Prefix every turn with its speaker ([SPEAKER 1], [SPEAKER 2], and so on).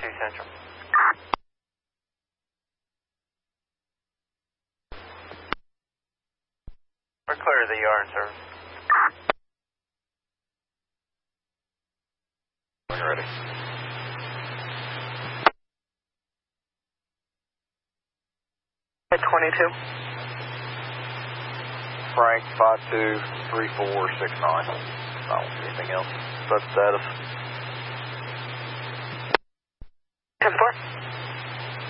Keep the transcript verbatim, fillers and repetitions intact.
[SPEAKER 1] two Central. We're clear of the E R in service.
[SPEAKER 2] When you're ready.
[SPEAKER 3] At twenty-two.
[SPEAKER 2] Frank, five two three four six nine. I don't see anything else. Sub status.